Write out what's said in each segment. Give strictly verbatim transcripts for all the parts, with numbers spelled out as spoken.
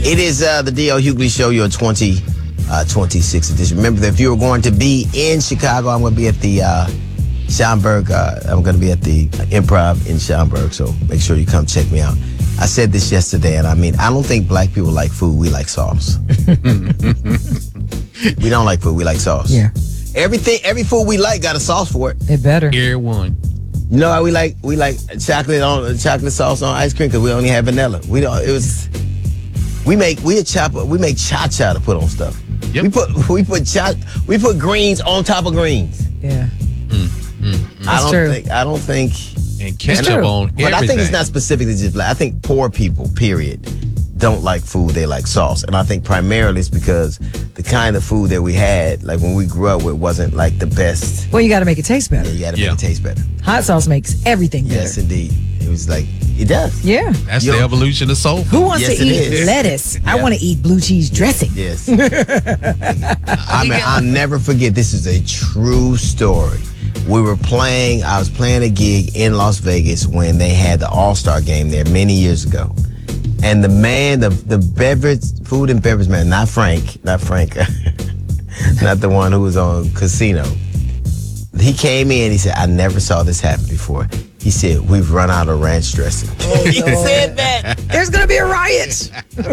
It is uh, the D L Hughley Show, your twenty twenty-six edition. Remember that if you were going to be in Chicago, I'm going to be at the uh, Schaumburg. Uh, I'm going to be at the Improv in Schaumburg, so make sure you come check me out. I said this yesterday, and I mean, I don't think black people like food. We like sauce. We don't like food. We like sauce. Yeah. Everything, every food we like got a sauce for it. It better. Every one. You know how we like we like chocolate on chocolate sauce on ice cream because we only have vanilla. We don't. It was. We make we a chopper. We make cha cha to put on stuff. Yep. We put we put cha we put greens on top of greens. Yeah. Mm, mm, mm. I don't true. think I don't think. And ketchup true. on But everything. I think it's not specific to just black. I think poor people, period, don't like food. They like sauce, and I think primarily it's because the kind of food that we had, like when we grew up with, wasn't like the best. Well, you got to make it taste better. Yeah, you got to Yeah. make it taste better. Hot sauce makes everything better. Yes, indeed. It was like it does. Yeah. That's Yo. the evolution of soul food. Who wants Yes, to it eat is. lettuce? I Yeah. want to eat blue cheese dressing. Yes. I mean, I'll never forget. This is a true story. We were playing, I was playing a gig in Las Vegas when they had the All-Star game there many years ago. And the man, the the beverage, food and beverage man, not Frank, not Frank, not the one who was on Casino. He came in, he said, I never saw this happen before. He said, we've run out of ranch dressing. He said that. There's going to be a riot.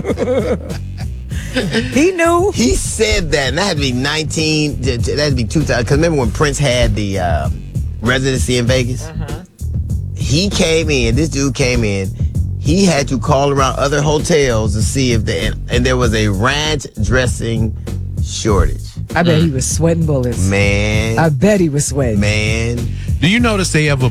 He knew. He said that, and that had to be nineteen, that had to be two thousand. Because remember when Prince had the uh, residency in Vegas? Uh-huh. He came in, this dude came in, he had to call around other hotels to see if they, and, and there was a ranch dressing shortage. I bet he was sweating bullets. Man. I bet he was sweating. Man. Do you notice they ever